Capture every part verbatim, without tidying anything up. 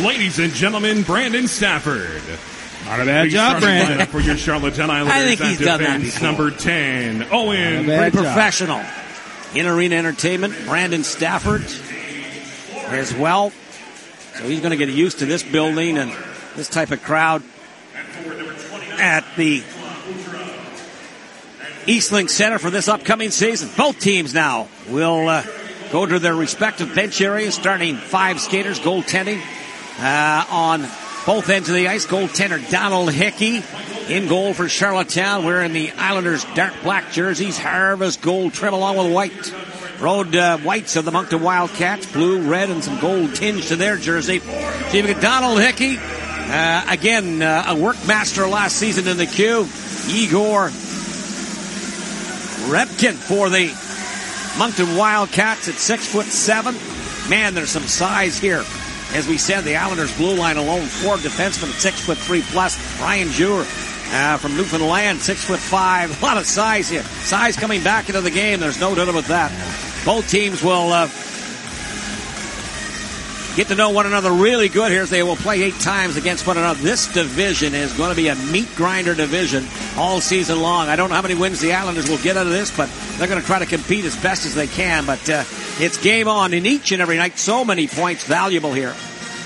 ladies and gentlemen, Brandon Stafford. Not a bad job, Brandon. For your Charlottetown Islanders. I think he's done that before. Number ten, Owen. Pretty professional. In Arena Entertainment, Brandon Stafford as well. So he's going to get used to this building and this type of crowd at the Eastlink Center for this upcoming season. Both teams now will uh, go to their respective bench areas, starting five skaters, goaltending uh, on both ends of the ice. Goaltender Donald Hickey in goal for Charlottetown, wearing the Islanders' dark black jerseys, Harvest gold trim along with white. Road uh, whites of the Moncton Wildcats, blue, red, and some gold tinge to their jersey. So you've got Donald Hickey, uh, again, uh, a workmaster last season in the Q. Igor Repkin for the Moncton Wildcats at six foot seven. Man, there's some size here. As we said, the Islanders' blue line alone, four defensemen at six foot three plus. Ryan Jure uh, from Newfoundland, six foot five. A lot of size here. Size coming back into the game. There's no doubt about that. Both teams will uh, get to know one another really good here as they will play eight times against one another. This division is going to be a meat grinder division all season long. I don't know how many wins the Islanders will get out of this, but they're going to try to compete as best as they can. But uh, it's game on in each and every night. So many points valuable here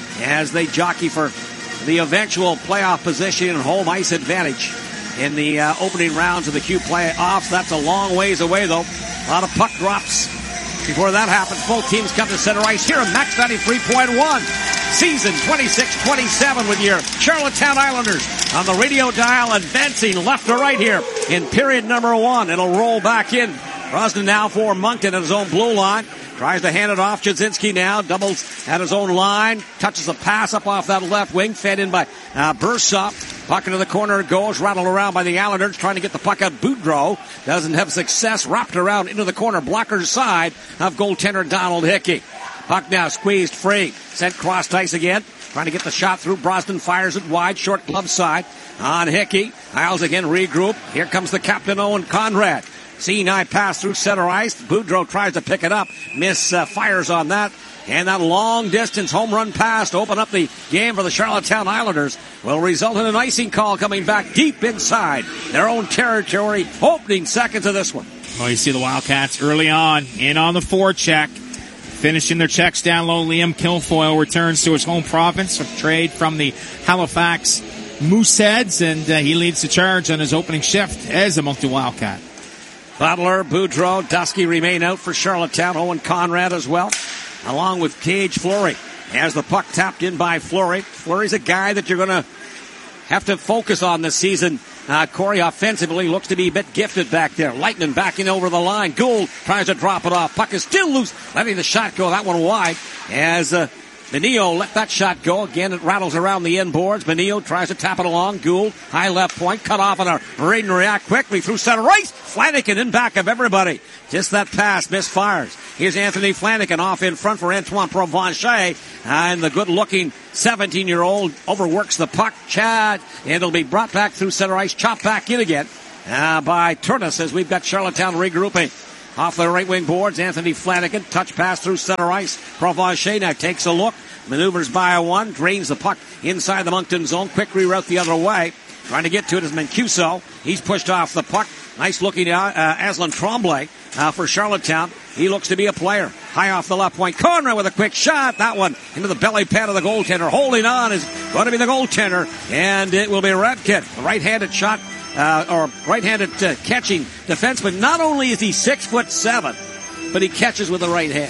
as they jockey for the eventual playoff position and home ice advantage in the uh, opening rounds of the Q playoffs. That's a long ways away, though. A lot of puck drops before that happens. Both teams come to center ice here at Max ninety-three point one. Season twenty-six twenty-seven with your Charlottetown Islanders on the radio dial, advancing left to right here in period number one. It'll roll back in. Brosnan now for Moncton at his own blue line. Tries to hand it off. Jasinski now doubles at his own line. Touches a pass up off that left wing. Fed in by uh, Bursop. Puck into the corner it goes. Rattled around by the Islanders. Trying to get the puck out. Boudreau doesn't have success. Wrapped around into the corner. Blocker's side of goaltender Donald Hickey. Puck now squeezed free. Sent cross ice again. Trying to get the shot through. Brosnan fires it wide. Short glove side on Hickey. Isles again regroup. Here comes the captain Owen Conrad. Seeing eye pass through center ice. Boudreau tries to pick it up. Miss uh, fires on that. And that long distance home run pass to open up the game for the Charlottetown Islanders will result in an icing call coming back deep inside their own territory. Opening seconds of this one. Well, you see the Wildcats early on in on the forecheck. Finishing their checks down low. Liam Kilfoyle returns to his home province. A trade from the Halifax Mooseheads. And uh, he leads the charge on his opening shift as a Moncton Wildcat. Butler, Boudreau, Dusky remain out for Charlottetown. Owen Conrad as well, along with Cage Fleury. As the puck tapped in by Fleury. Fleury's a guy that you're going to have to focus on this season. Uh, Corey offensively looks to be a bit gifted back there. Lightning backing over the line. Gould tries to drop it off. Puck is still loose. Letting the shot go. That one wide. As uh, Benillo let that shot go. Again, it rattles around the end boards. Benillo tries to tap it along. Gould, high left point, cut off on a raid and react quickly through center ice. Flanagan in back of everybody. Just that pass, misfires. Here's Anthony Flanagan off in front for Antoine Provencher. And the good-looking seventeen-year-old overworks the puck. Chad, and it'll be brought back through center ice, chopped back in again uh, by Turnus as we've got Charlottetown regrouping. Off the right wing boards, Anthony Flanagan, touch pass through center ice. Provencher now takes a look, maneuvers by a one, drains the puck inside the Moncton zone, quick reroute the other way. Trying to get to it is Mancuso. He's pushed off the puck. Nice looking uh, uh, Aslan Tremblay uh, for Charlottetown. He looks to be a player. High off the left point. Conrad with a quick shot. That one into the belly pad of the goaltender. Holding on is going to be the goaltender. And it will be Redkit. A right-handed shot. Uh, or right-handed uh, catching defenseman. Not only is he six foot seven, but he catches with the right hand.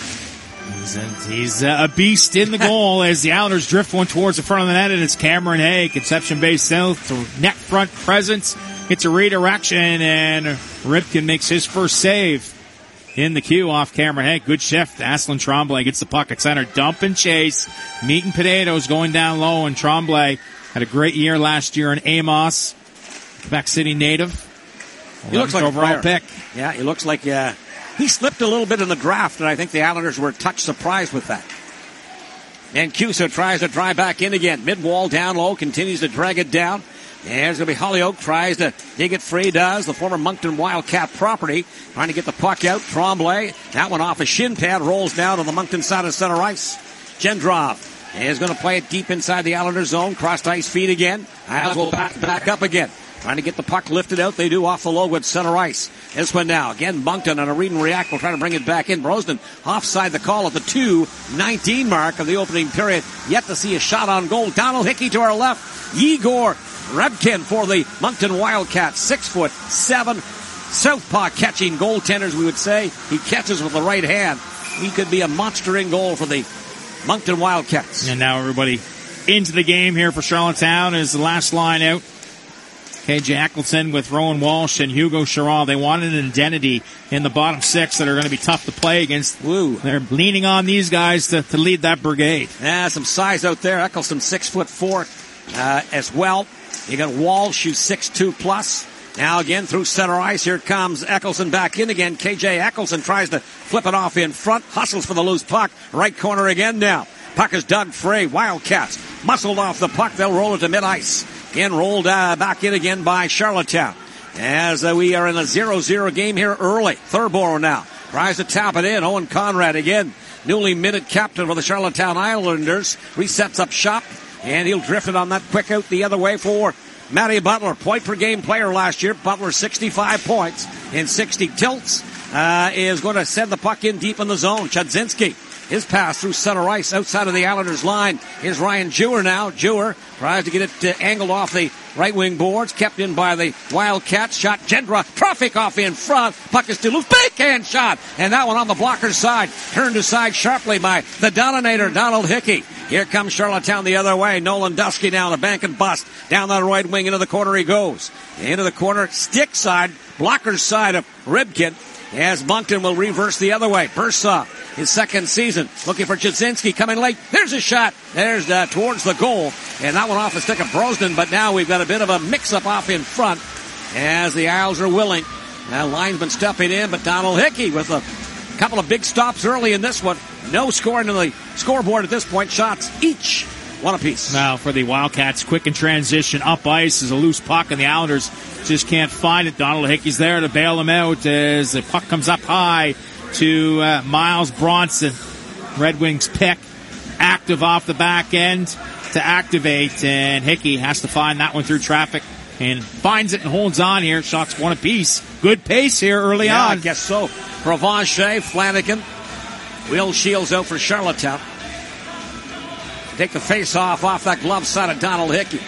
He's a, he's a beast in the goal as the Islanders drift one towards the front of the net, and it's Cameron Hay, Conception Bay South, to net front presence. Gets a redirection, and Ripken makes his first save in the queue off Cameron Hay. Good shift. Aslan Tremblay gets the puck at center. Dump and chase. Meat and potatoes going down low, and Tremblay had a great year last year in Amos. Quebec City native. He looks like overall pick. Yeah, he looks like uh, he slipped a little bit in the draft, and I think the Islanders were a touch surprised with that. And Cusa tries to drive back in again. Mid-wall down low, continues to drag it down. And there's going to be Hollyoak, tries to dig it free, does. The former Moncton Wildcat property, trying to get the puck out. Tremblay, that one off a shin pad, rolls down to the Moncton side of center ice. Gendrov is going to play it deep inside the Islanders zone. Crossed ice feed again. Isles will back, back up again. Trying to get the puck lifted out. They do off the low with center ice. This one now. Again, Moncton on a read and react will try to bring it back in. Brosnan offside the call at the two nineteen mark of the opening period. Yet to see a shot on goal. Donald Hickey to our left. Igor Rebkin for the Moncton Wildcats. Six foot seven. Southpaw catching goaltenders, we would say. He catches with the right hand. He could be a monster in goal for the Moncton Wildcats. And now everybody into the game here for Charlottetown is the last line out. K J Eccleston with Rowan Walsh and Hugo Charron. They wanted an identity in the bottom six that are going to be tough to play against. Woo. They're leaning on these guys to, to lead that brigade. Yeah, some size out there. Eccleston six foot four uh, as well. You got Walsh, who's six two plus. Now again through center ice. Here comes Eccleston back in again. K J Eccleston tries to flip it off in front. Hustles for the loose puck. Right corner again now. Puck is dug free. Wildcats muscled off the puck. They'll roll it to mid-ice. Again rolled uh, back in again by Charlottetown. As uh, we are in a zero zero game here early. Thurlborough now tries to tap it in. Owen Conrad again. Newly minute captain for the Charlottetown Islanders. Resets up shop. And he'll drift it on that quick out the other way for Matty Butler. Point per game player last year. Butler sixty-five points in sixty tilts. Uh, is going to send the puck in deep in the zone. Chudzinski. His pass through center ice outside of the Islanders line. Here's Ryan Jewer now. Jewer tries to get it uh, angled off the right wing boards. Kept in by the Wildcats. Shot Gendra. Traffic off in front. Puck is still loose. Backhand shot. And that one on the blocker's side. Turned aside sharply by the Dominator, Donald Hickey. Here comes Charlottetown the other way. Nolan Dusky down the bank and bust. Down that right wing into the corner he goes. Into the corner. Stick side. Blocker's side of Ribkin. As Moncton will reverse the other way. Bursaw, his second season, looking for Chudzinski, coming late. There's a shot. There's uh, towards the goal. And that one off the stick of Brosnan. But now we've got a bit of a mix-up off in front as the Isles are willing. Now linesman stepping in, but Donald Hickey with a couple of big stops early in this one. No scoring on the scoreboard at this point. Shots each. One apiece. Now for the Wildcats, quick in transition, up ice is a loose puck, and the Islanders just can't find it. Donald Hickey's there to bail him out as the puck comes up high to uh, Miles Bronson. Red Wings pick, active off the back end to activate, and Hickey has to find that one through traffic and finds it and holds on here. Shots one apiece. Good pace here early yeah, on. I guess so. Provencher, Flanagan, Will Shields out for Charlottetown. Take the face-off off that glove side of Donald Hickey.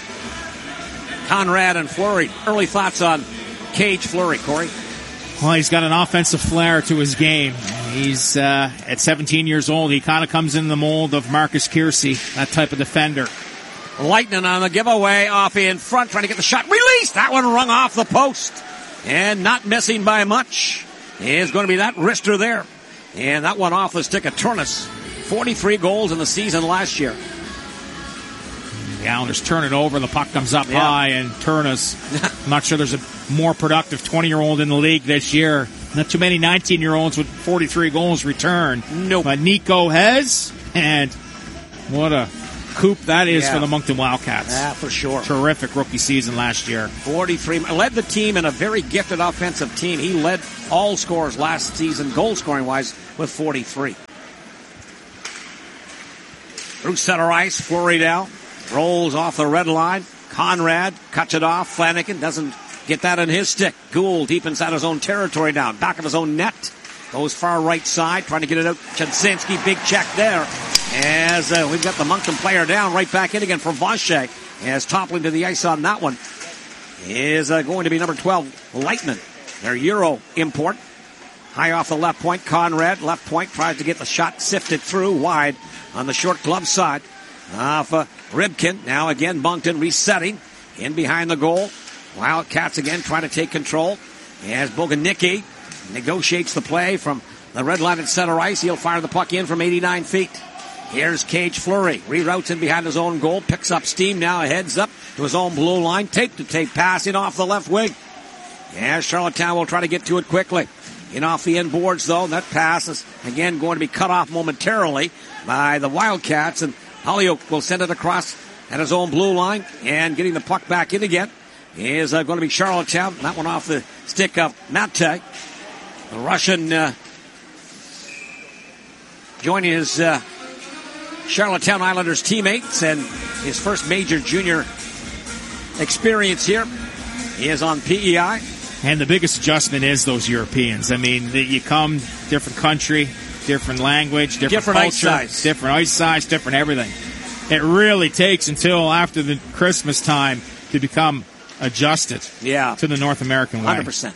Conrad and Fleury. Early thoughts on Cage Fleury, Corey? Well, he's got an offensive flair to his game. He's uh, at seventeen years old. He kind of comes in the mold of Marcus Kiersey, that type of defender. Lightning on the giveaway off in front, trying to get the shot released. That one rung off the post. And not missing by much is going to be that wrister there. And that one off the stick of Turnus. forty-three goals in the season last year. The Islanders turn it over. The puck comes up yeah. high, and Turnus. I'm not sure there's a more productive twenty-year-old in the league this year. Not too many nineteen-year-olds with forty-three goals returned. Nope. But Nico Hez, and what a coup that is yeah. for the Moncton Wildcats. Yeah, for sure. Terrific rookie season last year. forty-three. Led the team in a very gifted offensive team. He led all scorers last season, goal scoring-wise, with forty-three. Through center ice, Fleury now. Rolls off the red line. Conrad cuts it off. Flanagan doesn't get that in his stick. Gould deep inside his own territory now. Back of his own net. Goes far right side, trying to get it out. Chudzinski, big check there. As uh, we've got the Moncton player down, right back in again from Vache. As toppling to the ice on that one is uh, going to be number twelve, Lightman. Their Euro import. High off the left point, Conrad. Left point tries to get the shot sifted through wide on the short glove side. Off uh, Ribkin. Now again, Moncton resetting. In behind the goal. Wildcats again trying to take control. As Boganicki negotiates the play from the red line at center ice. He'll fire the puck in from eighty-nine feet. Here's Cage Fleury. Reroutes in behind his own goal. Picks up steam now. Heads up to his own blue line. Tape to tape passing off the left wing. Yeah, Charlottetown will try to get to it quickly. In off the end boards, though. That pass is, again, going to be cut off momentarily by the Wildcats. And Holyoke will send it across at his own blue line. And getting the puck back in again is uh, going to be Charlottetown. That one off the stick of Mate. The Russian uh, joining his uh, Charlottetown Islanders teammates and his first major junior experience here. He is on P E I. And the biggest adjustment is those Europeans. I mean, you come, different country, different language, different, different culture, ice size. different ice size, different everything. It really takes until after the Christmas time to become adjusted yeah. to the North American way. one hundred percent.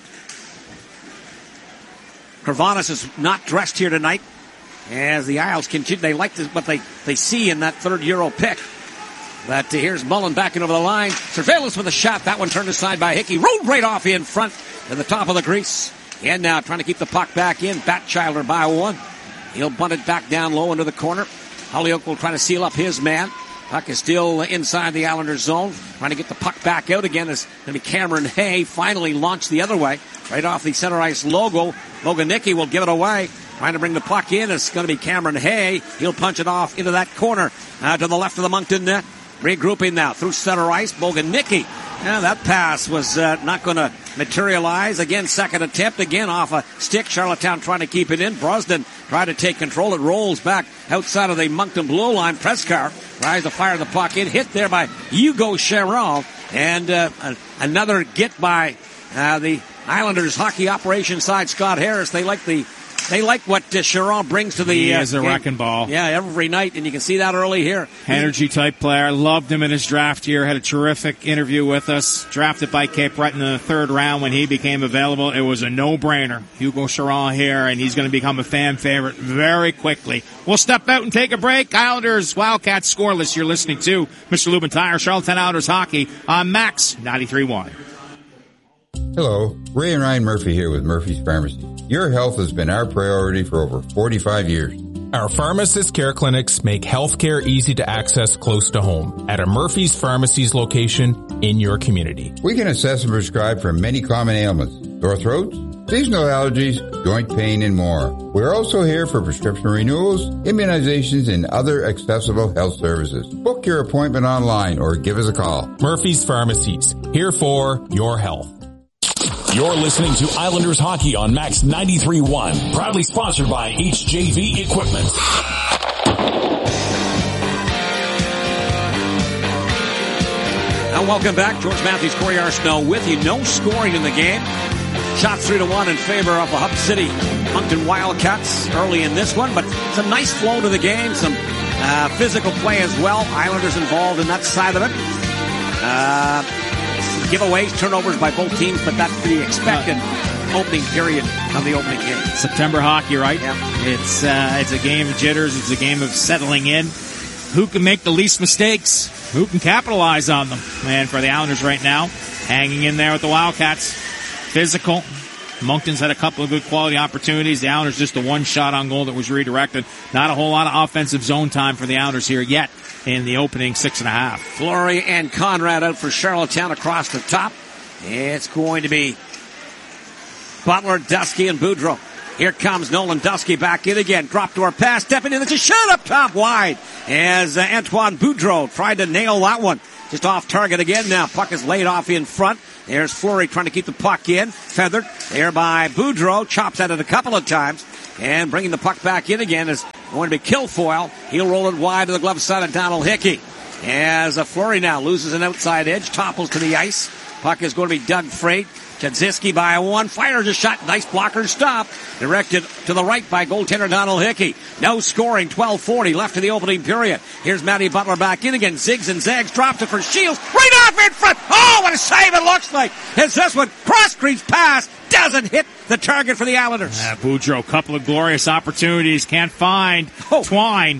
Kravanos is not dressed here tonight as the Isles continue. They like this, what they, they see in that third Euro pick. But uh, here's Mullen backing over the line. Surveillance with a shot. That one turned aside by Hickey. Rolled right off in front to the top of the crease. And now trying to keep the puck back in. Batchelder by one. He'll bunt it back down low into the corner. Holyoke will try to seal up his man. Puck is still inside the Islanders zone. Trying to get the puck back out again is going to be Cameron Hay. Finally launched the other way. Right off the center ice logo. Boganicki will give it away. Trying to bring the puck in. It's going to be Cameron Hay. He'll punch it off into that corner. Uh, to the left of the Moncton net. Regrouping now through center ice. Boganicki. Yeah, that pass was uh, not going to materialize. Again, second attempt. Again, off a stick. Charlottetown trying to keep it in. Brosnan tried to take control. It rolls back outside of the Moncton blue line. Prescar tries to fire the puck in. Hit there by Hugo Cheron. And uh, another get by uh, the Islanders hockey operations side, Scott Harris. They like the They like what uh, Cheron brings to the He uh, is a game. wrecking ball. Yeah, every night, and you can see that early here. Energy type player. Loved him in his draft year. Had a terrific interview with us. Drafted by Cape Breton in the third round when he became available. It was a no-brainer. Hugo Cheron here, and he's going to become a fan favorite very quickly. We'll step out and take a break. Islanders, Wildcats scoreless. You're listening to Mister Lubin Tire, Charlottetown Islanders hockey on Max ninety-three point one. Hello, Ray and Ryan Murphy here with Murphy's Pharmacy. Your health has been our priority for over forty-five years. Our pharmacist care clinics make healthcare easy to access close to home at a Murphy's Pharmacy's location in your community. We can assess and prescribe for many common ailments, sore throats, seasonal allergies, joint pain, and more. We're also here for prescription renewals, immunizations, and other accessible health services. Book your appointment online or give us a call. Murphy's Pharmacies, here for your health. You're listening to Islanders Hockey on Max ninety-three point one. Proudly sponsored by H J V Equipment. Now welcome back. George Matthews, Corey Arsenault with you. No scoring in the game. Shots three to one in favor of the Hub City Moncton Wildcats early in this one, but some nice flow to the game. Some uh, physical play as well. Islanders involved in that side of it. Uh... Giveaways, turnovers by both teams, but that's the expected opening period of the opening game. September hockey, right? Yeah. It's uh, it's a game of jitters. It's a game of settling in. Who can make the least mistakes? Who can capitalize on them? And for the Islanders right now, hanging in there with the Wildcats. Physical. Moncton's had a couple of good quality opportunities. The Islanders just a one shot on goal that was redirected. Not a whole lot of offensive zone time for the Islanders here yet in the opening six and a half. Fleury and Conrad out for Charlottetown across the top. It's going to be Butler, Dusky, and Boudreau. Here comes Nolan Dusky back in again. Drop door pass, stepping in. It's a shot up top wide as uh, Antoine Boudreau tried to nail that one. Just off target again now. Puck is laid off in front. There's Fleury trying to keep the puck in. Feathered there by Boudreau. Chops at it a couple of times. And bringing the puck back in again is going to be Kilfoyle. He'll roll it wide to the glove side of Donald Hickey. As a Fleury now loses an outside edge. Topples to the ice. Puck is going to be Doug Freight. Chadzinski by a one. Fires a shot. Nice blocker stop. Directed to the right by goaltender Donald Hickey. No scoring. twelve forty left in the opening period. Here's Matty Butler back in again. Zigs and zags. Drops it for Shields. Right off in front. Oh, what a save it looks like. It's this one. Cross crease pass. Doesn't hit the target for the Islanders. Uh, Boudreau, a couple of glorious opportunities. Can't find oh. Twine.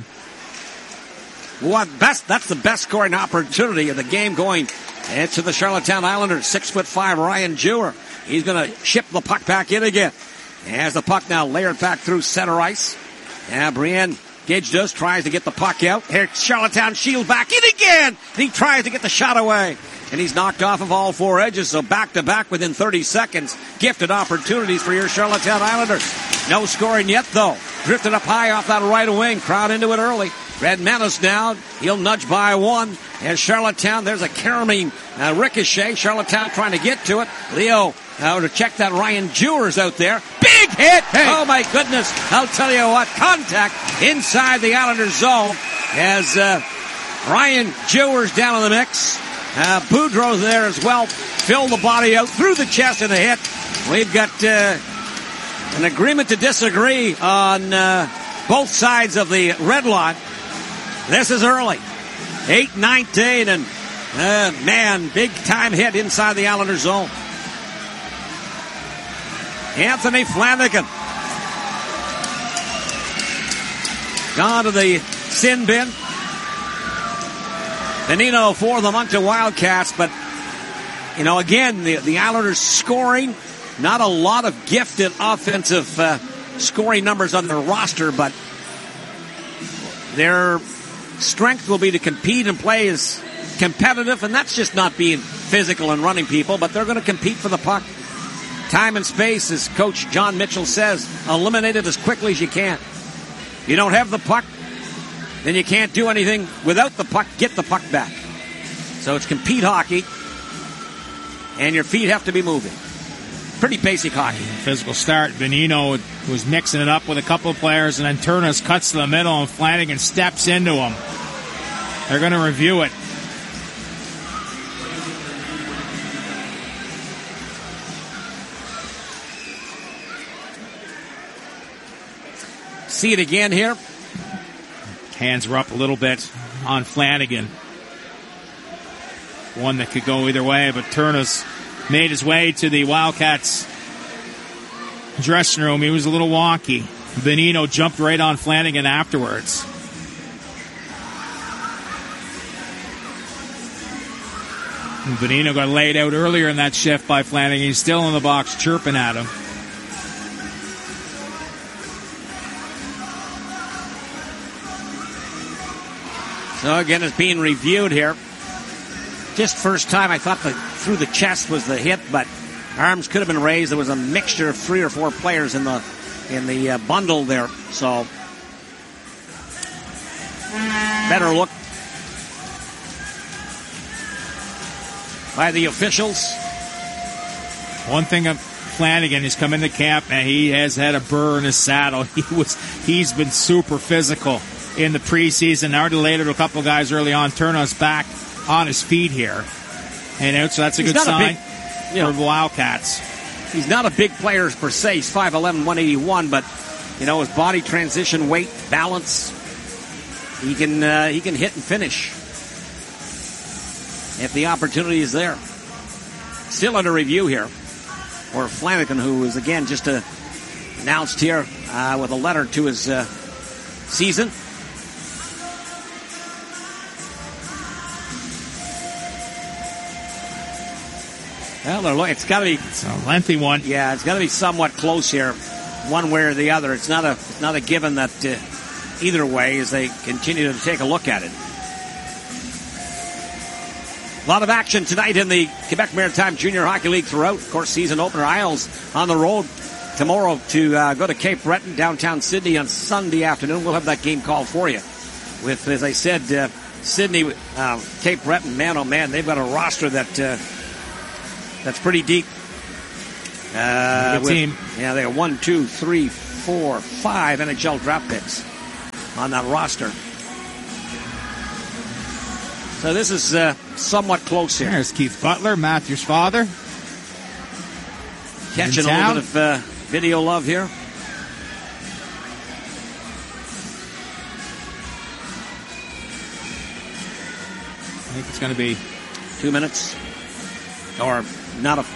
What best? That's the best scoring opportunity of the game going into the Charlottetown Islanders. Six foot five Ryan Jewer. He's going to ship the puck back in again. As the puck now layered back through center ice. And Brienne Gage does tries to get the puck out. Here Charlottetown Shield back in again. And he tries to get the shot away. And he's knocked off of all four edges. So back to back within thirty seconds. Gifted opportunities for your Charlottetown Islanders. No scoring yet though. Drifted up high off that right wing. Crowd into it early. Red Menace now. He'll nudge by one. As Charlottetown, there's a Caramine uh, ricochet. Charlottetown trying to get to it. Leo uh, to check that. Ryan Jewers out there. Big hit! Hey. Oh my goodness. I'll tell you what. Contact inside the Islanders zone as uh, Ryan Jewers down in the mix. Uh, Boudreau there as well. Filled the body out through the chest and a hit. We've got uh, an agreement to disagree on uh, both sides of the red line. This is early. eight nineteen, and uh, man, big time hit inside the Islander zone. Anthony Flanagan gone to the sin bin. Benino for the Moncton Wildcats, but you know, again, the, the Islanders scoring. Not a lot of gifted offensive uh, scoring numbers on their roster, but their strength will be to compete and play as competitive, and that's just not being physical and running people, but they're going to compete for the puck. Time and space, as Coach John Mitchell says, eliminate it as quickly as you can. You don't have the puck, then you can't do anything without the puck. Get the puck back. So it's compete hockey, and your feet have to be moving. Pretty basic hockey. Physical start. Benino was mixing it up with a couple of players, and then Turnus cuts to the middle, and Flanagan steps into him. They're going to review it. See it again here. Hands were up a little bit on Flanagan. One that could go either way, but Turnus made his way to the Wildcats dressing room. He was a little wonky. Benino jumped right on Flanagan afterwards. And Benino got laid out earlier in that shift by Flanagan. He's still in the box chirping at him. So again, it's being reviewed here. Just first time I thought the through the chest was the hit, but arms could have been raised. There was a mixture of three or four players in the in the uh, bundle there. So better look by the officials. One thing of Flanagan has come into camp and he has had a burr in his saddle. He was he's been super physical in the preseason. Already laid a couple of guys early on. Turnus back on his feet here. And so that's a he's good sign a big, you know, for the Wildcats. He's not a big player per se. He's five eleven, one eighty-one, but you know, his body transition, weight, balance, he can uh, he can hit and finish if the opportunity is there. Still under review here for Flanagan, who is again just uh, announced here uh, with a letter to his uh, season. Well, it's got to be it's a lengthy one. Yeah, it's got to be somewhat close here, one way or the other. It's not a it's not a given that uh, either way as they continue to take a look at it. A lot of action tonight in the Quebec Maritime Junior Hockey League throughout. Of course, season opener Isles on the road tomorrow to uh, go to Cape Breton, downtown Sydney on Sunday afternoon. We'll have that game called for you. With, as I said, uh, Sydney, uh, Cape Breton, man, oh man, they've got a roster that uh, that's pretty deep. Uh, Good with, team. Yeah, they have one, two, three, four, five N H L draft picks on that roster. So this is uh, somewhat close here. There's Keith Butler, Matthew's father. Catching a little bit of uh, video love here. I think it's going to be two minutes. Or not a...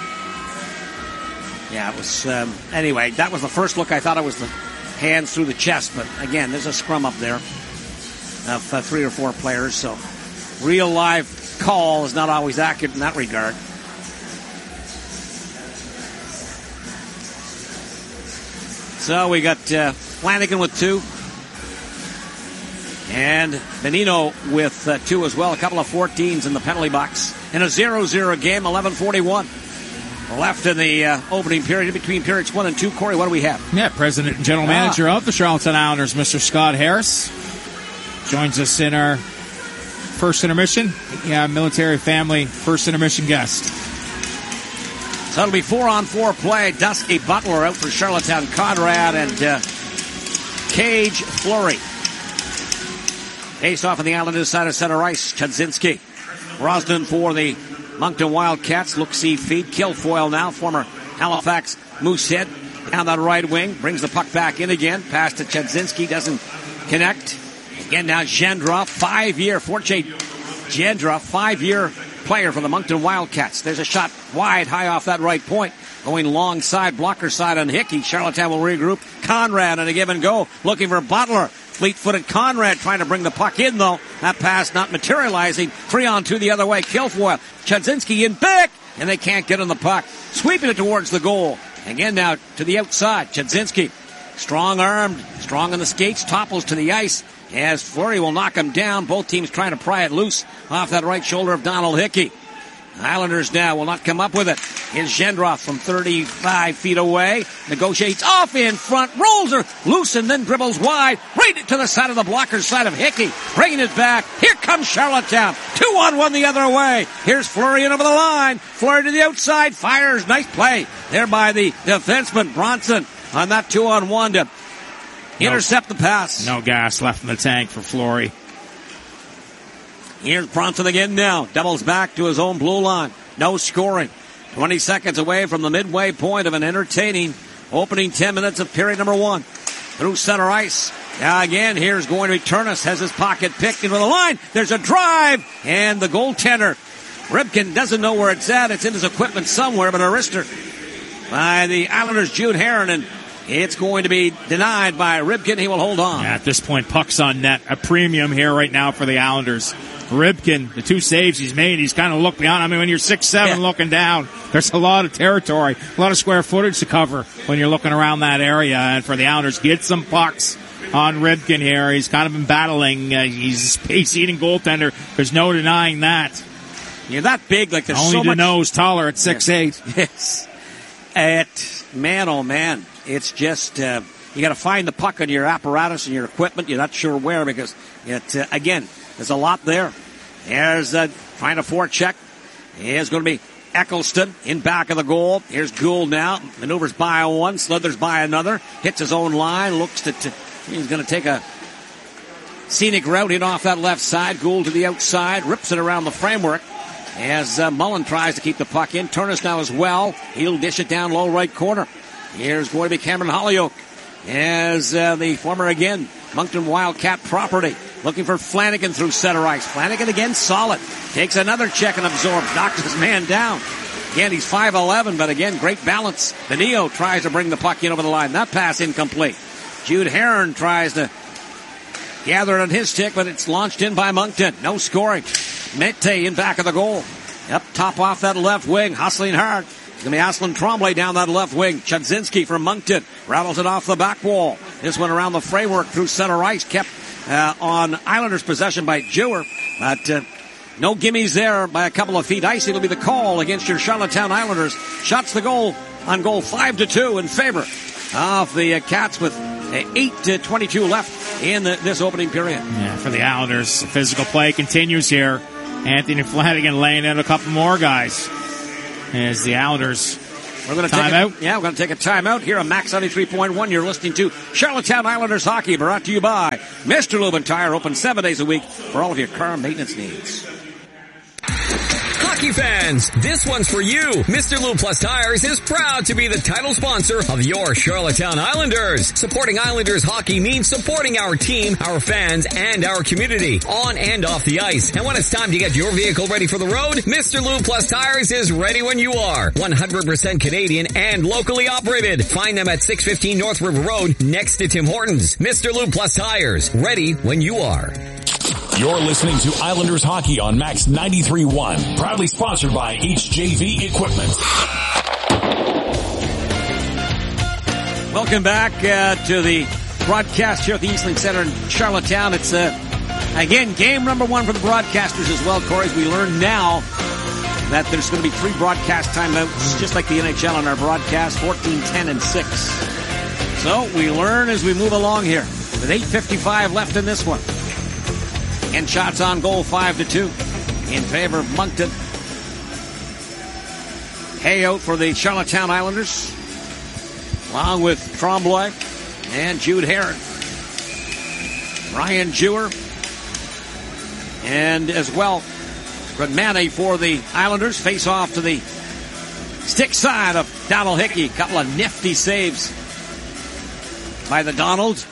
Yeah, it was... Um, anyway, that was the first look. I thought it was the hands through the chest. But again, there's a scrum up there of uh, three or four players. So real live call is not always accurate in that regard. So we got uh, Flanagan with two. And Benino with uh, two as well. A couple of fourteens in the penalty box. In a zero zero game, eleven forty-one left in the uh, opening period. Between periods one and two, Corey, what do we have? Yeah, President and General Manager ah. of the Charlottetown Islanders, Mister Scott Harris. joins us in our first intermission. Yeah, military family first intermission guest. So it'll be four on four play. Dusky Butler out for Charlottetown. Conrad and uh, Cage Fleury. Face off on the Islanders side of center ice. Chudzinski. Rosden for the Moncton Wildcats. Look-see feed. Kilfoyle now. Former Halifax Moosehead. Down that right wing. Brings the puck back in again. Pass to Chudzinski. Doesn't connect. Again now Gendra. Five-year. Forte Gendra. Five-year player for the Moncton Wildcats. There's a shot wide high off that right point. Going long side. Blocker side on Hickey. Charlottetown will regroup. Conrad on a give and go. Looking for Butler. Fleet-footed Conrad trying to bring the puck in, though. That pass not materializing. Three on two the other way. Kilfoyle. Chudzinski in big, and they can't get on the puck. Sweeping it towards the goal. Again now to the outside. Chudzinski. Strong-armed. Strong on the skates. Topples to the ice as Fleury will knock him down. Both teams trying to pry it loose off that right shoulder of Donald Hickey. Islanders now will not come up with it. Here's Gendroff from thirty-five feet away. Negotiates off in front. Rolls her loose and then dribbles wide. Right to the side of the blocker's side of Hickey. Bringing it back. Here comes Charlottetown. Two on one the other way. Here's Fleury in over the line. Fleury to the outside. Fires. Nice play there by the defenseman Bronson on that two on one to intercept no, the pass. No gas left in the tank for Fleury. Here's Bronson again now. Doubles back to his own blue line. No scoring. twenty seconds away from the midway point of an entertaining opening ten minutes of period number one. Through center ice. Now again, here's going to be Turnus. Has his pocket picked into the line. There's a drive. And the goaltender, Ribkin, doesn't know where it's at. It's in his equipment somewhere, but a wrister by the Islanders' Jude Heron. And it's going to be denied by Ribkin. He will hold on. Yeah, at this point, puck's on net. A premium here right now for the Islanders. Ribkin, the two saves he's made, he's kind of looked beyond. I mean, when you're six seven yeah. looking down, there's a lot of territory, a lot of square footage to cover when you're looking around that area. And for the Islanders, get some pucks on Ribkin here. He's kind of been battling. Uh, he's a space-eating goaltender. There's no denying that. You're that big, like there's Only so the much. nose taller at six eight. Yes. At, man, oh man, it's just, uh, you got to find the puck on your apparatus and your equipment. You're not sure where because, it, uh, again, there's a lot there. There's uh, trying to forecheck. Here's going to be Eccleston in back of the goal. Here's Gould now. Maneuvers by one. Slithers by another. Hits his own line. Looks to, to he's going to take a scenic route in off that left side. Gould to the outside. Rips it around the framework as uh, Mullen tries to keep the puck in. Turnus now as well. He'll dish it down low right corner. Here's going to be Cameron Holyoke as uh, the former again Moncton Wildcat property. Looking for Flanagan through center ice. Flanagan again solid. Takes another check and absorbs. Knocks his man down. Again, he's five eleven, but again, great balance. Benio tries to bring the puck in over the line. That pass incomplete. Jude Heron tries to gather it on his stick, but it's launched in by Moncton. No scoring. Mete in back of the goal. Up top off that left wing. Hustling hard. It's going to be Aslan Tremblay down that left wing. Chudzinski from Moncton. Rattles it off the back wall. This one around the framework through center ice. Kept uh, on Islanders' possession by Jewer. But uh, no gimmies there by a couple of feet. Ice, it'll be the call against your Charlottetown Islanders. Shots the goal on goal five to two in favor of the uh, Cats with uh, eight to twenty-two left in the, this opening period. Yeah, for the Islanders, physical play continues here. Anthony Flanagan laying in a couple more guys. As the Islanders we're going to time take a, out. Yeah, we're going to take a timeout here on Max ninety-three point one. You're listening to Charlottetown Islanders Hockey, brought to you by Mister Lube and Tire, open seven days a week for all of your car maintenance needs. Hockey fans, this one's for you. Mister Lube Plus Tires is proud to be the title sponsor of your Charlottetown Islanders. Supporting Islanders hockey means supporting our team, our fans, and our community on and off the ice. And when it's time to get your vehicle ready for the road, Mister Lube Plus Tires is ready when you are. one hundred percent Canadian and locally operated. Find them at six fifteen North River Road next to Tim Hortons. Mister Lube Plus Tires, ready when you are. You're listening to Islanders Hockey on Max ninety-three point one. Proudly sponsored by H J V Equipment. Welcome back uh, to the broadcast here at the Eastlink Center in Charlottetown. It's, uh, again, game number one for the broadcasters as well, Corey, as we learn now that there's going to be three broadcast timeouts, just like the N H L on our broadcast, fourteen, ten, and six. So we learn as we move along here with eight fifty-five left in this one. And shots on goal, five to two in favor of Moncton. Hay out for the Charlottetown Islanders, along with Tremblay and Jude Heron. Ryan Jewer, and as well, Gradmani for the Islanders. Face off to the stick side of Donald Hickey. Couple of nifty saves by the Donald.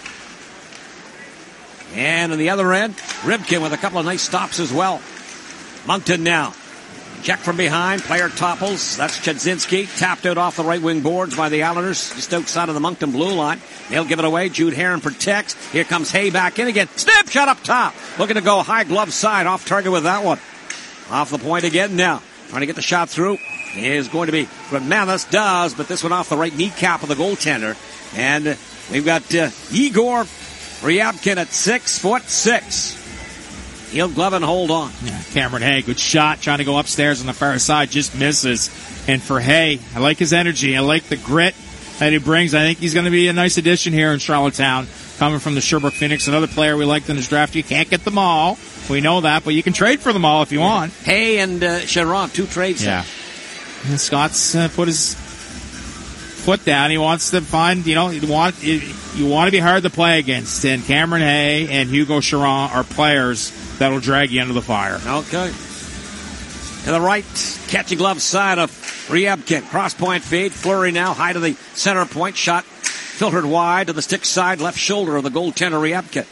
And on the other end, Ribkin with a couple of nice stops as well. Moncton now. Check from behind. Player topples. That's Chudzinski. Tapped out off the right wing boards by the Islanders. Just outside of the Moncton blue line. They'll give it away. Jude Heron protects. Here comes Hay back in again. Snap shot up top. Looking to go high glove side. Off target with that one. Off the point again now. Trying to get the shot through. Is going to be Romanis. Does, but this one off the right kneecap of the goaltender. And we've got uh, Igor Ryabkin at six foot six. He'll glove and hold on. Yeah, Cameron Hay, good shot, trying to go upstairs on the far side, just misses. And for Hay, I like his energy. I like the grit that he brings. I think he's going to be a nice addition here in Charlottetown, coming from the Sherbrooke Phoenix. Another player we liked in his draft. You can't get them all. We know that, but you can trade for them all if you yeah. want. Hay and uh, Sharon, two trades. Yeah. And Scott's uh, put his foot down. He wants to find, you know, you want you, you want to be hard to play against. And Cameron Hay and Hugo Charon are players that'll drag you into the fire. Okay. To the right, catching glove side of Ryabkin. Cross point feed. Fleury now high to the center point. Shot filtered wide to the stick side, left shoulder of the goaltender Ryabkin.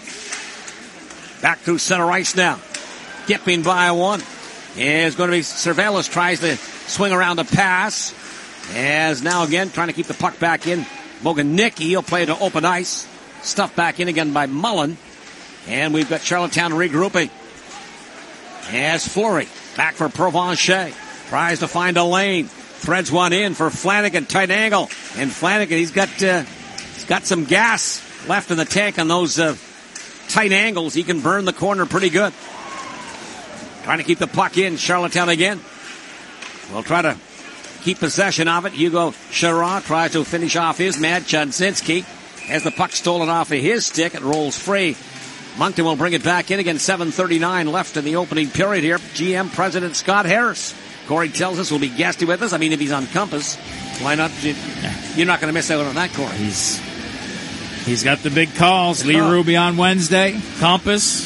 Back through center ice now. Dipping by one. Is going to be Cervelis tries to swing around the pass. As now again trying to keep the puck back in. Boganicki, he'll play to open ice. Stuffed back in again by Mullen. And we've got Charlottetown regrouping. As Fleury back for Provencher. Tries to find a lane. Threads one in for Flanagan. Tight angle. And Flanagan, he's got uh, he's got some gas left in the tank on those uh, tight angles. He can burn the corner pretty good. Trying to keep the puck in. Charlottetown again. We'll try to keep possession of it. Hugo Charon tries to finish off his man. Chudzinski has the puck stolen off of his stick. It rolls free. Moncton will bring it back in again. seven thirty-nine left in the opening period here. G M President Scott Harris. Corey tells us will be guesty with us. I mean, if he's on Compass, why not? You're not going to miss out on that, Corey. He's he's got the big calls. Lee Oh. Ruby on Wednesday. Compass.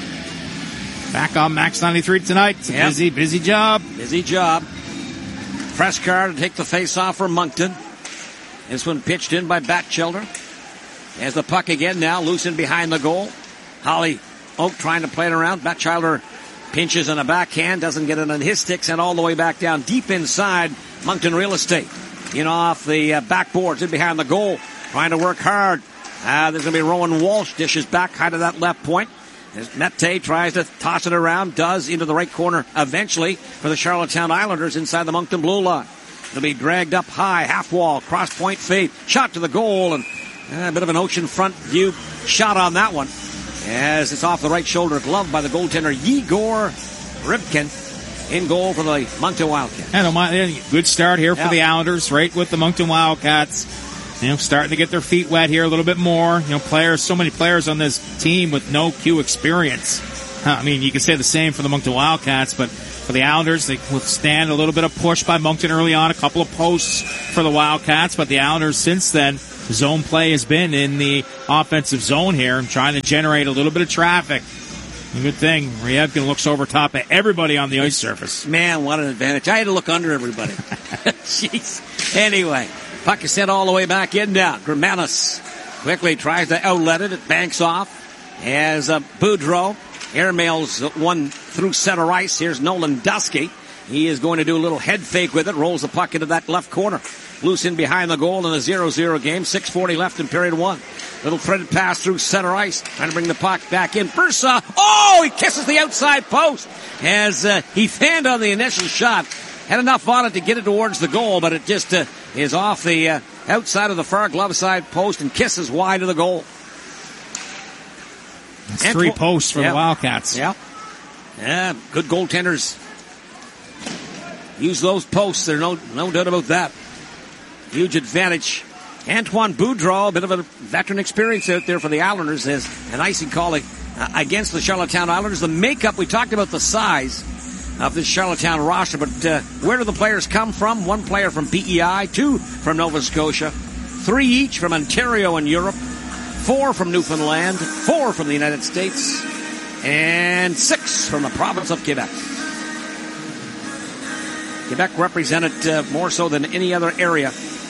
Back on Max ninety-three tonight. It's a Yep. busy, busy job. Busy job. Press car to take the face off for Moncton. This one pitched in by Batchelder. As the puck again now, loose in behind the goal. Holly Oak trying to play it around. Batchelder pinches on a backhand, doesn't get it on his stick, sent all the way back down deep inside Moncton real estate. In off the uh, backboards, in behind the goal, trying to work hard. Uh, there's going to be Rowan Walsh, dishes back high to that left point. As Mette tries to toss it around, does into the right corner eventually for the Charlottetown Islanders inside the Moncton blue line. It'll be dragged up high, half wall, cross point fade, shot to the goal, and uh, a bit of an ocean front view shot on that one. As it's off the right shoulder, gloved by the goaltender Igor Rybkin, in goal for the Moncton Wildcats. And a good start here for Yeah. the Islanders, right with the Moncton Wildcats. You know, starting to get their feet wet here a little bit more. You know, players, so many players on this team with no Q experience. I mean, you can say the same for the Moncton Wildcats, but for the Islanders, they withstand a little bit of push by Moncton early on, a couple of posts for the Wildcats, but the Islanders since then, zone play has been in the offensive zone here and trying to generate a little bit of traffic. A good thing, Ryabkin looks over top of everybody on the ice surface. Man, what an advantage. I had to look under everybody. Jeez. Anyway, puck is sent all the way back in now. Gramanis quickly tries to outlet it. It banks off as uh, Boudreau airmails one through center ice. Here's Nolan Dusky. He is going to do a little head fake with it. Rolls the puck into that left corner. Loose in behind the goal in a zero zero game. six forty left in period one. Little threaded pass through center ice. Trying to bring the puck back in. Bursa. Oh, he kisses the outside post. As uh, he fanned on the initial shot. Had enough on it to get it towards the goal, but it just uh, is off the uh, outside of the far glove side post and kisses wide of the goal. It's three tw- posts for yeah. the Wildcats. Yeah. Yeah, good goaltenders use those posts. There's no, no doubt about that. Huge advantage. Antoine Boudreau, a bit of a veteran experience out there for the Islanders, as an icing call uh, against the Charlottetown Islanders. The makeup, we talked about the size of this Charlottetown roster, but uh, where do the players come from? One player from P E I, two from Nova Scotia, three each from Ontario and Europe, four from Newfoundland, four from the United States, and six from the province of Quebec. Quebec represented uh, more so than any other area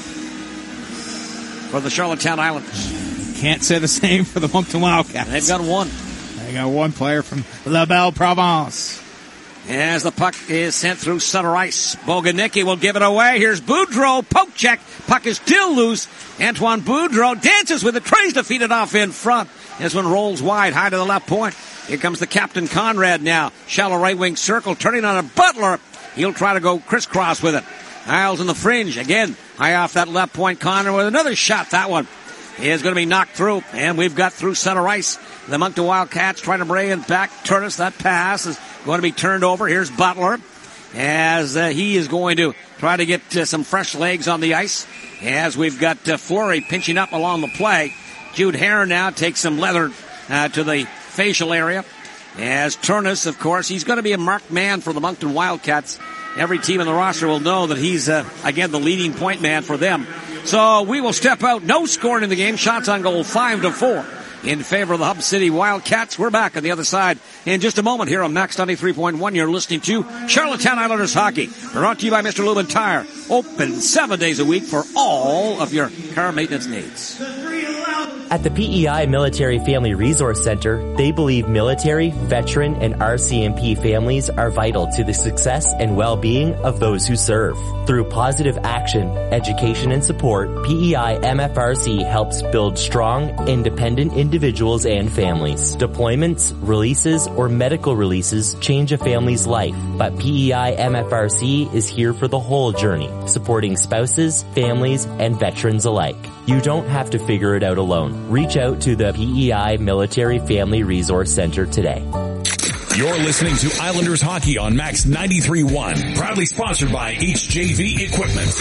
for the Charlottetown Islanders. Can't say the same for the Moncton Wildcats. They've got one. They got one player from La Belle Province. As the puck is sent through center ice, Boganicki will give it away. Here's Boudreau, poke check. Puck is still loose. Antoine Boudreau dances with it, tries to feed it off in front. This one rolls wide, high to the left point. Here comes the captain, Conrad, now. Shallow right wing circle, turning on a Butler. He'll try to go crisscross with it. Isles in the fringe. Again, high off that left point. Connor with another shot. That one is going to be knocked through. And we've got through center ice. The Moncton Wildcats trying to bring it back. Turtis, that pass is going to be turned over. Here's Butler as uh, he is going to try to get uh, some fresh legs on the ice. As we've got uh, Fleury pinching up along the play. Jude Heron now takes some leather uh, to the facial area. As Turnis, of course, he's going to be a marked man for the Moncton Wildcats. Every team in the roster will know that he's, uh, again, the leading point man for them. So we will step out. No scoring in the game. Shots on goal, five to four in favor of the Hub City Wildcats. We're back on the other side in just a moment here on Max ninety-three point one. You're listening to Charlottetown Islanders Hockey. Brought to you by Mister Lubin Tire. Open seven days a week for all of your car maintenance needs. At the P E I Military Family Resource Center, they believe military, veteran, and R C M P families are vital to the success and well-being of those who serve. Through positive action, education, and support, P E I M F R C helps build strong, independent individuals and families. Deployments, releases, or medical releases change a family's life, but P E I M F R C is here for the whole journey, supporting spouses, families, and veterans alike. You don't have to figure it out alone. Reach out to the P E I Military Family Resource Center today. You're listening to Islanders Hockey on Max ninety-three point one. Proudly sponsored by H J V Equipment.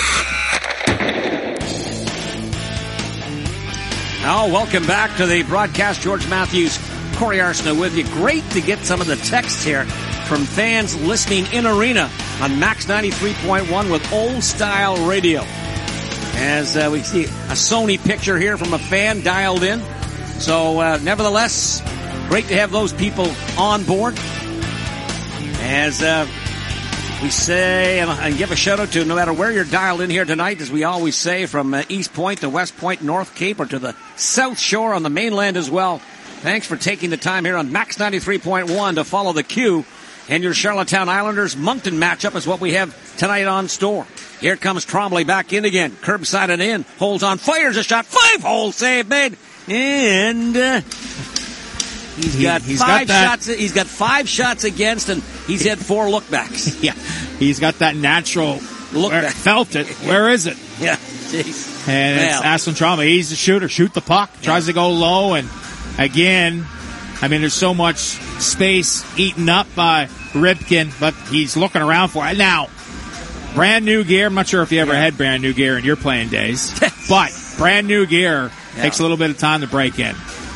Now, welcome back to the broadcast. George Matthews, Corey Arsenault with you. Great to get some of the texts here from fans listening in arena on Max ninety-three point one with old style radio. As uh, we see a Sony picture here from a fan dialed in. So, uh, nevertheless, great to have those people on board. As uh, we say, and, and give a shout out to no matter where you're dialed in here tonight, as we always say, from uh, East Point to West Point, North Cape, or to the South Shore on the mainland as well. Thanks for taking the time here on Max ninety-three point one to follow the cue. And your Charlottetown Islanders Moncton matchup is what we have tonight on store. Here comes Trombley back in again. Curbside and in. Holds on. Fires a shot. Five hole save made. And uh, he's he, got he's five got shots. He's got five shots against, and he's had four lookbacks. Yeah, he's got that natural look. Where, felt it. Where is it? Yeah, jeez. And well. it's Aston Trombley. He's a shooter. Shoot the puck. Tries yeah. to go low, and again, I mean, there's so much space eaten up by Ripken, but he's looking around for it. Now, brand new gear. I'm not sure if you ever yeah. had brand new gear in your playing days, but brand new gear yeah. takes a little bit of time to break in.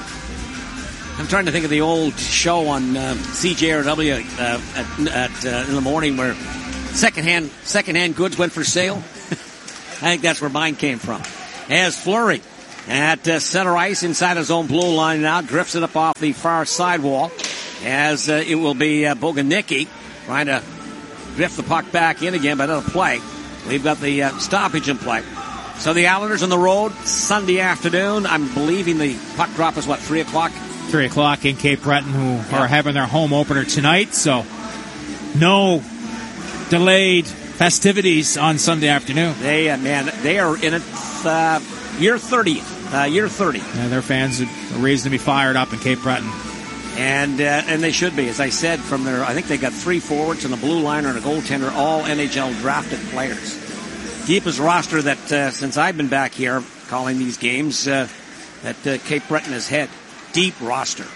I'm trying to think of the old show on uh, C J R W uh, at, at uh, in the morning where secondhand secondhand goods went for sale. I think that's where mine came from. As Fleury at uh, center ice inside his own blue line now, drifts it up off the far sidewall. As uh, it will be uh, Boganicki trying to drift the puck back in again, but it'll play. We've got the uh, stoppage in play. So the Islanders on the road Sunday afternoon. I'm believing the puck drop is what, three o'clock? Three o'clock in Cape Breton, who yeah. are having their home opener tonight. So no delayed festivities on Sunday afternoon. They, uh, man, they are in it uh, year thirtieth, uh, year thirty. Yeah, their fans are reason to be fired up in Cape Breton. And uh, and they should be, as I said, from their, I think they got three forwards and a blue liner and a goaltender, all N H L drafted players. Deepest roster that, uh, since I've been back here calling these games, uh, that uh, Cape Breton has had. Deep roster.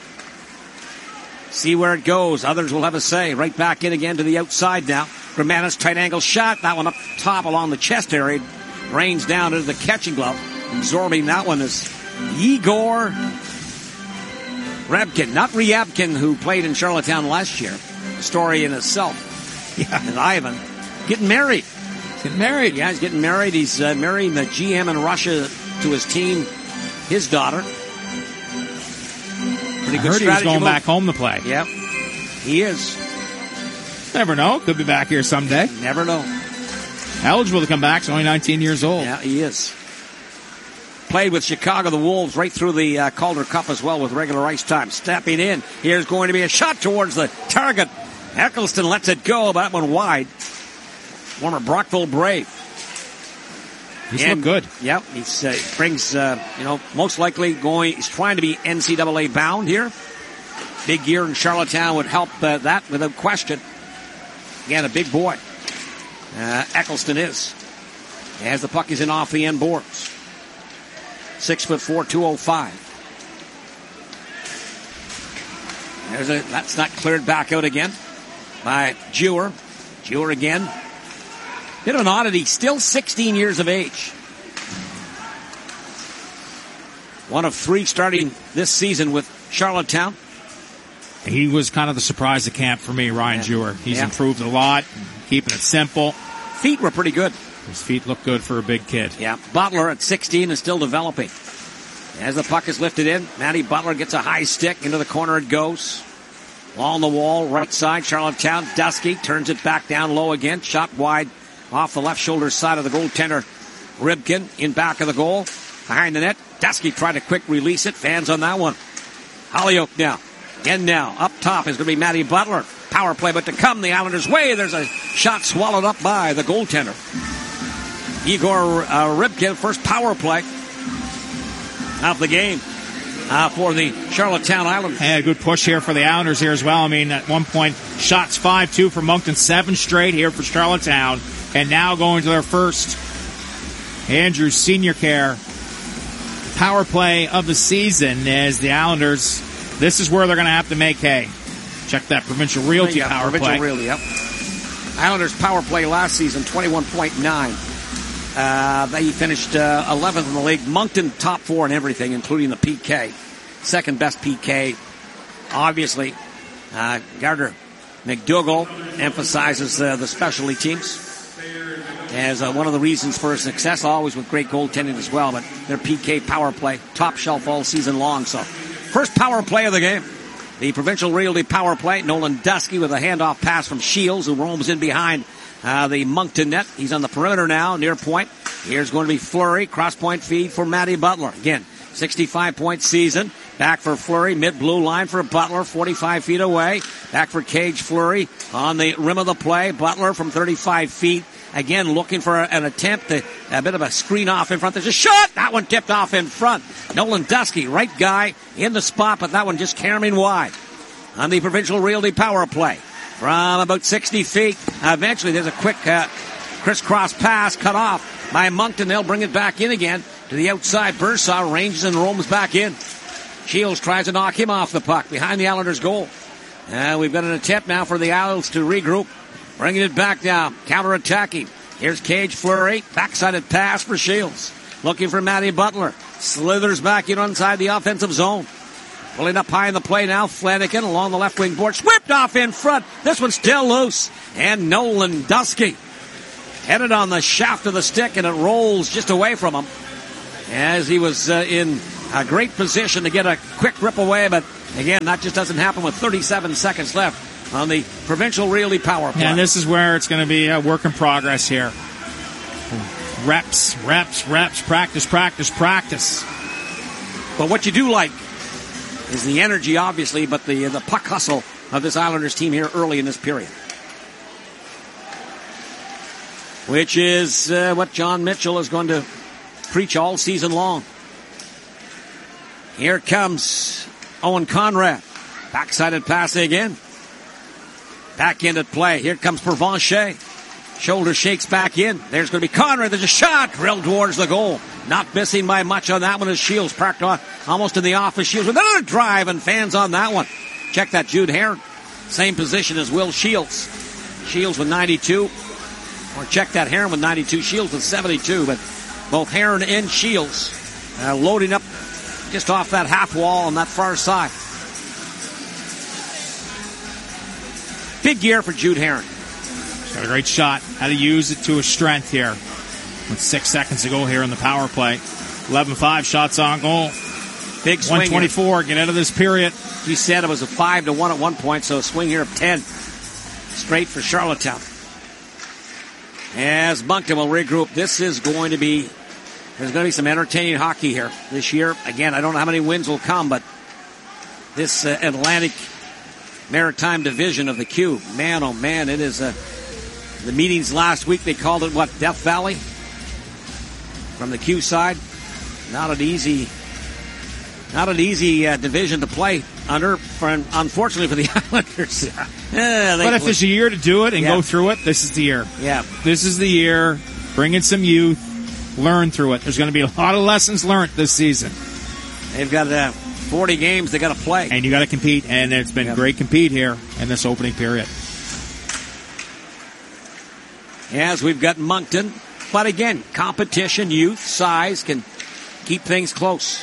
See where it goes. Others will have a say. Right back in again to the outside now. Gramanis, tight angle shot. That one up top along the chest area. Rains down into the catching glove. Absorbing that one is Igor Rebkin, not Ryabkin, who played in Charlottetown last year. A story in itself. Yeah. And Ivan getting married. Getting married. Yeah, he's getting married. He's uh, marrying the G M in Russia to his team, his daughter. Pretty I good heard he was strategy going move. back home to play. Yep, he is. Never know. Could be back here someday. Never know. Eligible to come back. He's only nineteen years old. Yeah, he is. Played with Chicago, the Wolves, right through the uh, Calder Cup as well with regular ice time. Stepping in. Here's going to be a shot towards the target. Eccleston lets it go, but that one wide. Former Brockville Brave. He's and, looked good. Yep, he uh, brings, uh, you know, most likely going, he's trying to be N C double A bound here. Big year in Charlottetown would help uh, that without question. Again, a big boy. Uh, Eccleston is. As the puck is in off the end boards. Six foot four, two oh five. There's a, that's not cleared back out again by Jewer. Jewer again. Bit of an oddity, still sixteen years of age. One of three starting this season with Charlottetown. He was kind of the surprise of camp for me, Ryan Yeah. Jewer. He's Yeah. improved a lot, keeping it simple. Feet were pretty good. His feet look good for a big kid. Yeah, Butler at sixteen is still developing. As the puck is lifted in, Matty Butler gets a high stick. Into the corner it goes. Along the wall, right side, Charlottetown. Dusky turns it back down low again. Shot wide off the left shoulder side of the goaltender. Ribkin in back of the goal. Behind the net. Dusky tried to quick release it. Fans on that one. Holyoke now. Again now. Up top is going to be Matty Butler. Power play, but to come the Islanders' way. There's a shot swallowed up by the goaltender. Igor uh, Ribkin, first power play of the game uh, for the Charlottetown Islanders. Yeah, good push here for the Islanders here as well. I mean, at one point, shots five two for Moncton, seven straight here for Charlottetown. And now going to their first Andrews Senior Care power play of the season as the Islanders, this is where they're going to have to make hay. Check that Provincial Realty yeah, power Provincial play. Realty, yep. Islanders power play last season, twenty-one point nine. Uh, they finished uh, eleventh in the league. Moncton top four in everything, including the P K. Second best P K. Obviously, uh, Gardner McDougall emphasizes uh, the specialty teams as uh, one of the reasons for success, always with great goaltending as well, but their P K power play, top shelf all season long. So, first power play of the game. The Provincial Realty power play. Nolan Dusky with a handoff pass from Shields, who roams in behind uh, the Moncton net. He's on the perimeter now, near point. Here's going to be Fleury, cross-point feed for Matty Butler. Again, sixty-five point season. Back for Fleury, mid-blue line for Butler, forty-five feet away. Back for Cage Fleury on the rim of the play. Butler from thirty-five feet. Again, looking for an attempt, to, a bit of a screen off in front. There's a shot! That one tipped off in front. Nolan Dusky, right guy in the spot, but that one just carrying wide on the Provincial Realty power play. From about sixty feet, uh, eventually there's a quick uh, crisscross pass cut off by Moncton. They'll bring it back in again to the outside. Bursaw ranges and roams back in. Shields tries to knock him off the puck behind the Islanders' goal. Uh, we've got an attempt now for the Isles to regroup. Bringing it back down. Counter-attacking. Here's Cage Fleury. Backsided pass for Shields. Looking for Matty Butler. Slithers back in inside the offensive zone. Pulling up high in the play now. Flanagan along the left wing board. Whipped off in front. This one's still loose. And Nolan Dusky headed on the shaft of the stick, and it rolls just away from him as he was uh, in a great position to get a quick rip away. But again, that just doesn't happen with thirty-seven seconds left on the Provincial Realty power play. And this is where it's going to be a work in progress here. Reps, reps, reps, practice, practice, practice. But what you do like is the energy, obviously, but the the puck hustle of this Islanders team here early in this period. Which is uh, what John Mitchell is going to preach all season long. Here comes Owen Conrad. Backsided pass again. Back-ended play. Here comes Provencher. Shoulder shakes back in. There's going to be Conrad. There's a shot. Drilled towards the goal. Not missing by much on that one as Shields parked on almost in the office. Shields with another drive and fans on that one. Check that, Jude Heron. Same position as Will Shields. Shields with ninety-two. Or check that, Heron with ninety-two. Shields with seventy-two. But both Heron and Shields uh, loading up just off that half wall on that far side. big year for Jude Heron. He's got a great shot. How to use it to his strength here. With six seconds to go here in the power play. eleven five shots on goal. Big swing. one twenty-four, get out of this period. He said it was a five to one at one point, so a swing here of ten. Straight for Charlottetown. As Moncton will regroup, this is going to be, there's going to be some entertaining hockey here this year. Again, I don't know how many wins will come, but this uh, Atlantic Maritime Division of the Q, man, oh man, it is a, the meetings last week, they called it, what, Death Valley? From the Q side. Not an easy, not an easy uh, division to play under, for, unfortunately for the Islanders. Yeah, but if there's a year to do it and yeah. go through it, this is the year. Yeah. This is the year. Bring in some youth. Learn through it. There's going to be a lot of lessons learned this season. They've got uh, forty games they got to play. And you got to compete, and it's been yeah. great compete here in this opening period. As we've got Moncton. But again, competition, youth, size can keep things close.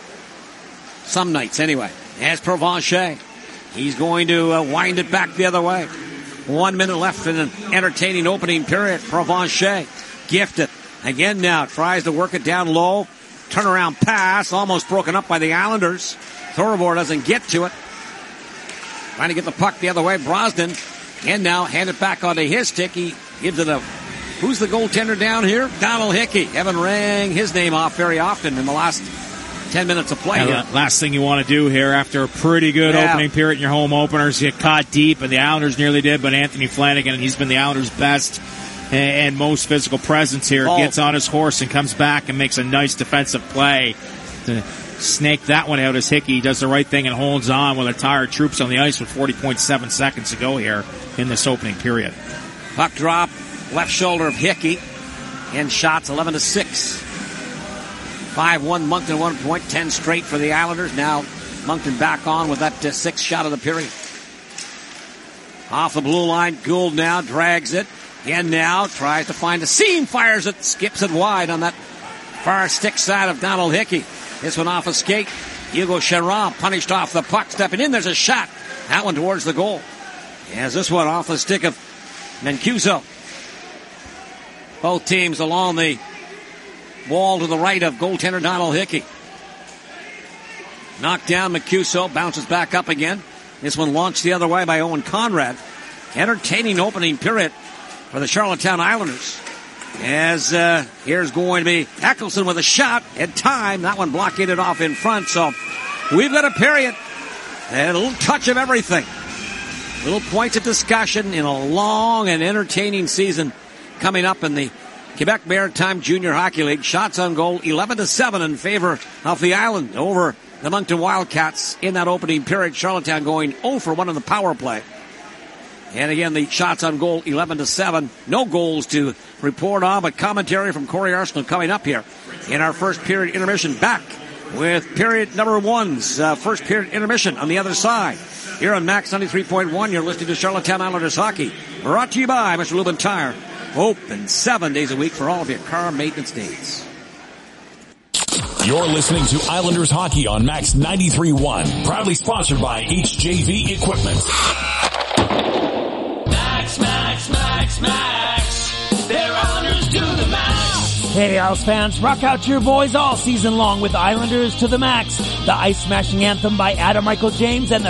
Some nights, anyway. As Provencher, he's going to uh, wind it back the other way. One minute left in an entertaining opening period. Provencher, gifted. Again now, tries to work it down low. Turnaround pass, almost broken up by the Islanders. Thorebor doesn't get to it. Trying to get the puck the other way. Brosnan, and now hand it back onto his stick. He gives it a... Who's the goaltender down here? Donald Hickey. Haven't rang his name off very often in the last ten minutes of play. Yeah, last thing you want to do here after a pretty good yeah. opening period in your home openers, you get caught deep, and the Islanders nearly did, but Anthony Flanagan, he's been the Islanders' best and most physical presence here, oh. gets on his horse and comes back and makes a nice defensive play to snake that one out as Hickey does the right thing and holds on with the tired troops on the ice with forty point seven seconds to go here in this opening period. Puck drop. Left shoulder of Hickey. And shots eleven to six. five one Moncton, one point, ten straight for the Islanders. Now Moncton back on with that uh, sixth shot of the period. Off the blue line, Gould now drags it. Again now, tries to find a seam, fires it, skips it wide on that far stick side of Donald Hickey. This one off a skate. Hugo Charon punished off the puck, stepping in. There's a shot. That one towards the goal. As this one off the stick of Mancuso. Both teams along the wall to the right of goaltender Donald Hickey. Knocked down Mancuso, bounces back up again. This one launched the other way by Owen Conrad. Entertaining opening period for the Charlottetown Islanders. As uh, here's going to be Eccleston with a shot at time. That one blockaded off in front. So we've got a period and a little touch of everything. Little points of discussion in a long and entertaining season coming up in the Quebec Maritime Junior Hockey League. Shots on goal eleven to seven in favor of the Island over the Moncton Wildcats in that opening period. Charlottetown going oh for one in the power play. And again, the shots on goal eleven to seven. No goals to report on, but commentary from Corey Arsenal coming up here in our first period intermission. Back with period number one's uh, first period intermission on the other side. Here on Max ninety-three point one, you're listening to Charlottetown Islanders Hockey. Brought to you by Mister Lubin Tire. Open seven days a week for all of your car maintenance needs. You're listening to Islanders Hockey on Max ninety-three point one. Proudly sponsored by H J V Equipment. Max, Max, Max, Max. They're Islanders to the max. Hey, Isles fans, rock out your boys all season long with Islanders to the Max. The ice-smashing anthem by Adam Michael James and the